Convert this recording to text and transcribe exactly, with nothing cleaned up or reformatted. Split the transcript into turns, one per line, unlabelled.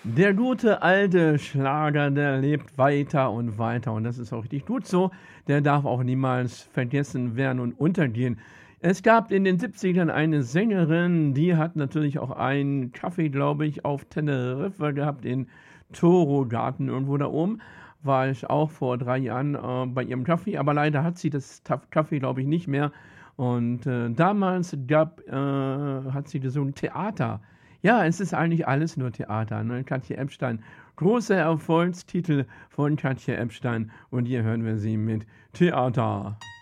Der gute alte Schlager, der lebt weiter und weiter und das ist auch richtig gut so. Der darf auch niemals vergessen werden und untergehen. Es gab in den siebzigern eine Sängerin, die hat natürlich auch einen Café, glaube ich, auf Teneriffa gehabt, in Toro-Garten irgendwo da oben. War ich auch vor drei Jahren äh, bei ihrem Café, aber leider hat sie das Taf Café, glaube ich, nicht mehr. Und äh, damals gab, äh, hat sie gesungen Theater. Ja, es ist eigentlich alles nur Theater, ne? Katja Epstein. Großer Erfolgstitel von Katja Epstein. Und hier hören wir sie mit Theater.